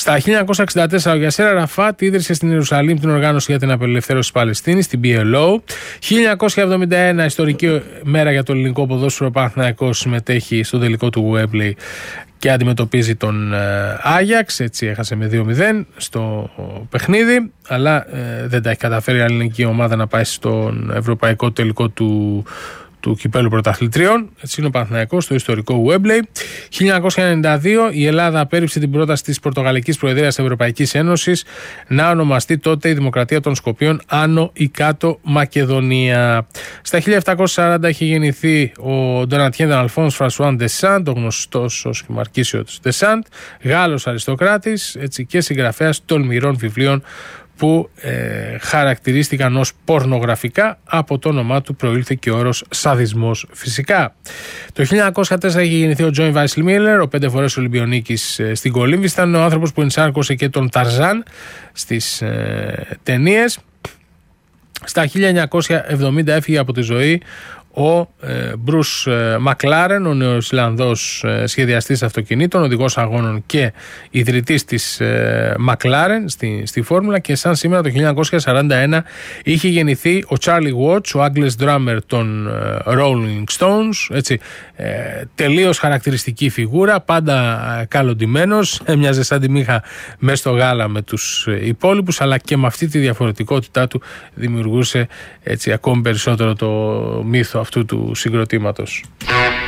Στα 1964 ο Γιασέρ Αραφάτ ίδρυσε στην Ιερουσαλήμ την οργάνωση για την απελευθέρωση της Παλαιστίνης, την PLO. 1971 ιστορική μέρα για το ελληνικό ποδόσφαιρο. Ο Παναθηναϊκός συμμετέχει στο τελικό του Wembley και αντιμετωπίζει τον Άγιαξ. Έτσι έχασε με 2-0 στο παιχνίδι, αλλά δεν τα έχει καταφέρει η ελληνική ομάδα να πάει στον ευρωπαϊκό τελικό του Κυπέλλου Πρωταθλητριών. Έτσι είναι ο Παναθηναϊκός στο ιστορικό Wembley. 1992 η Ελλάδα απέρριψε την πρόταση της Πορτογαλικής Προεδρίας της Ευρωπαϊκής Ένωσης να ονομαστεί τότε η Δημοκρατία των Σκοπίων Άνω ή Κάτω Μακεδονία. Στα 1740 είχε γεννηθεί ο Ντονατιέν Αλφόνς Φρανσουάν Ντεσάντ, ο γνωστός ως Μαρκίσιος Ντεσάντ, Γάλλος αριστοκράτης, έτσι, και συγγραφέας τολμηρών βιβλίων που χαρακτηρίστηκαν ως πορνογραφικά. Από το όνομά του προήλθε και ο όρος σαδισμός φυσικά. Το 1904 είχε γεννηθεί ο Τζόιν Βάισλ Μίλλερ, ο 5 φορές Ολυμπιονίκης στην κολύμβηση. Ήταν ο άνθρωπος που ενσάρκωσε και τον Ταρζάν στις ταινίες. Στα 1970 έφυγε από τη ζωή ο Μπρους Μακλάρεν, ο Νεοζηλανδός σχεδιαστής αυτοκινήτων, οδηγός αγώνων και ιδρυτής της Μακλάρεν στη Φόρμουλα, και σαν σήμερα το 1941 είχε γεννηθεί ο Charlie Watts, ο Άγγλες drummer των Rolling Stones, έτσι, τελείως χαρακτηριστική φιγούρα, πάντα καλοντημένος, έμοιαζε σαν τη μύχα μες στο γάλα με τους υπόλοιπους, αλλά και με αυτή τη διαφορετικότητά του δημιουργούσε, έτσι, ακόμη περισσότερο το μύθο αυτού του συγκροτήματος.